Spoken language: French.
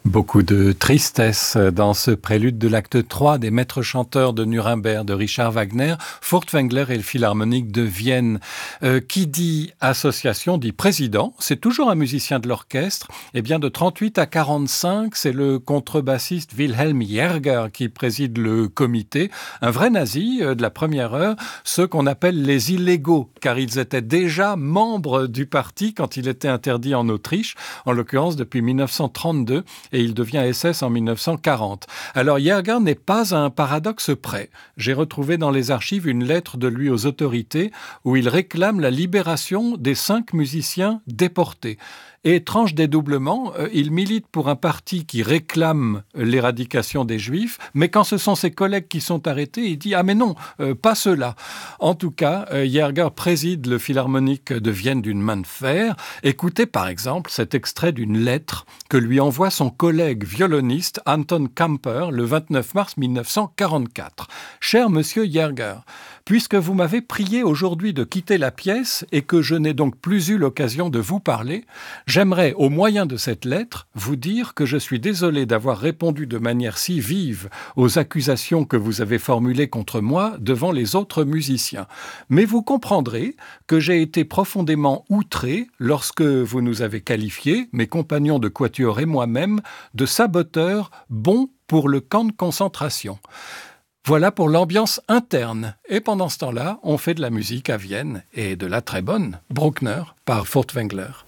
Beaucoup de tristesse dans ce prélude de l'acte 3 des maîtres chanteurs de Nuremberg de Richard Wagner, Furtwängler et le Philharmonique de Vienne. Qui dit association dit président, c'est toujours un musicien de l'orchestre. Et bien de 38 à 45, c'est le contrebassiste Wilhelm Jäger qui préside le comité. Un vrai nazi de la première heure, ceux qu'on appelle les illégaux, car ils étaient déjà membres du parti quand il était interdit en Autriche, en l'occurrence depuis 1932. Et il devient SS en 1940. Alors Jäger n'est pas à un paradoxe près. J'ai retrouvé dans les archives une lettre de lui aux autorités où il réclame la libération des 5 musiciens déportés. Et étrange dédoublement, il milite pour un parti qui réclame l'éradication des Juifs, mais quand ce sont ses collègues qui sont arrêtés, il dit « Ah mais non, pas ceux-là ». En tout cas, Jäger préside le Philharmonique de Vienne d'une main de fer. Écoutez par exemple cet extrait d'une lettre que lui envoie son collègue violoniste Anton Kamper le 29 mars 1944. « Cher monsieur Jäger, puisque vous m'avez prié aujourd'hui de quitter la pièce et que je n'ai donc plus eu l'occasion de vous parler, j'aimerais, au moyen de cette lettre, vous dire que je suis désolé d'avoir répondu de manière si vive aux accusations que vous avez formulées contre moi devant les autres musiciens. Mais vous comprendrez que j'ai été profondément outré lorsque vous nous avez qualifiés, mes compagnons de quatuor et moi-même, de saboteurs bons pour le camp de concentration. » Voilà pour l'ambiance interne. Et pendant ce temps-là, on fait de la musique à Vienne, et de la très bonne, Bruckner, par Furtwängler.